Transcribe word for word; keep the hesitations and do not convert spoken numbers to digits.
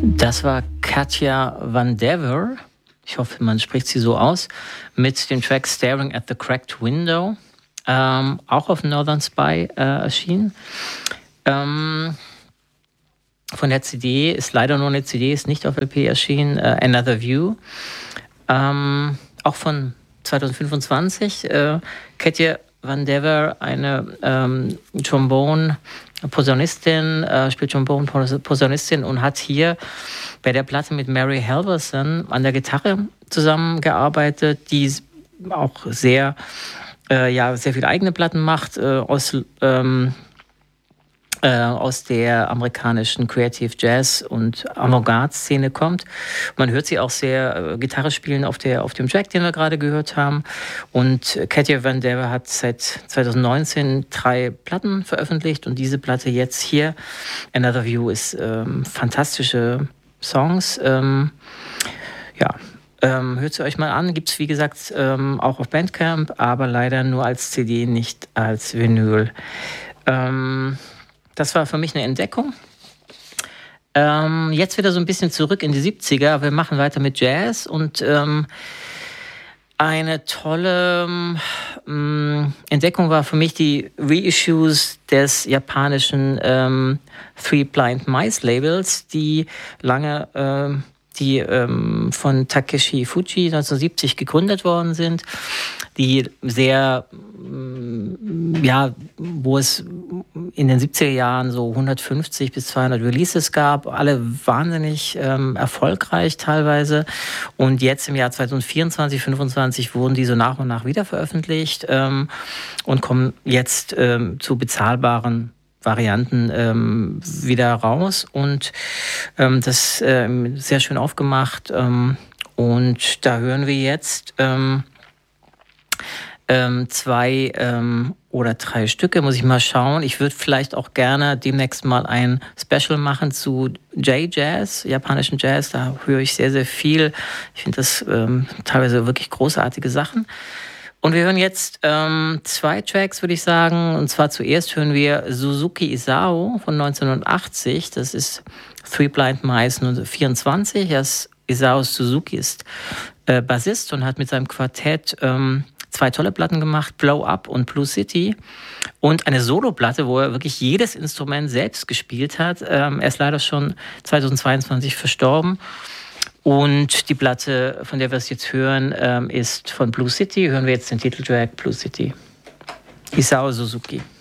Das war Katja Van Dever, ich hoffe, man spricht sie so aus, mit dem Track Staring at the Cracked Window, ähm, auch auf Northern Spy äh, erschienen. Ähm, von der C D, ist leider nur eine C D, ist nicht auf L P erschienen, äh, Another View. Ähm, auch von zwanzig fünfundzwanzig. Äh, Katja Van Dever, eine ähm, Trombone-Posaunistin, äh, spielt Trombone-Posaunistin und hat hier bei der Platte mit Mary Halverson an der Gitarre zusammengearbeitet, die auch sehr, äh, ja, sehr viele eigene Platten macht, äh, aus ähm, aus der amerikanischen Creative Jazz und Avantgarde-Szene kommt. Man hört sie auch sehr äh, Gitarre spielen auf, der, auf dem Track, den wir gerade gehört haben. Und Katja Van Dever hat seit zwanzig neunzehn drei Platten veröffentlicht und diese Platte jetzt hier, Another View, ist ähm, fantastische Songs. Ähm, ja, ähm, hört sie euch mal an. Gibt es, wie gesagt, ähm, auch auf Bandcamp, aber leider nur als C D, nicht als Vinyl. Ähm, Das war für mich eine Entdeckung. Ähm, jetzt wieder so ein bisschen zurück in die siebziger. Wir machen weiter mit Jazz und ähm, eine tolle ähm, Entdeckung war für mich die Reissues des japanischen ähm, Three Blind Mice Labels, die lange ähm, die ähm, von Takeshi Fuji neunzehnhundertsiebzig gegründet worden sind, die sehr, ähm, ja, wo es in den siebziger Jahren so hundertfünfzig bis zweihundert Releases gab, alle wahnsinnig ähm, erfolgreich teilweise. Und jetzt im Jahr zwanzig vierundzwanzig, fünfundzwanzig wurden die so nach und nach wieder veröffentlicht ähm, und kommen jetzt ähm, zu bezahlbaren Varianten ähm, wieder raus und ähm, das ähm, sehr schön aufgemacht ähm, und da hören wir jetzt ähm, ähm, zwei ähm, oder drei Stücke, muss ich mal schauen. Ich würde vielleicht auch gerne demnächst mal ein Special machen zu J-Jazz, japanischen Jazz, da höre ich sehr, sehr viel. Ich finde das ähm, teilweise wirklich großartige Sachen. Und wir hören jetzt ähm, zwei Tracks, würde ich sagen. Und zwar zuerst hören wir Suzuki Isao von neunzehnhundertachtzig. Das ist Three Blind Mice neunzehnhundertvierundzwanzig. Das Isao Suzuki ist äh, Bassist und hat mit seinem Quartett ähm, zwei tolle Platten gemacht, Blow Up und Blue City. Und eine Soloplatte, wo er wirklich jedes Instrument selbst gespielt hat. Ähm, er ist leider schon zweitausendzweiundzwanzig verstorben. Und die Platte, von der wir es jetzt hören, ähm, ist von Blue City. Hören wir jetzt den Titeltrack Blue City. Isao Suzuki.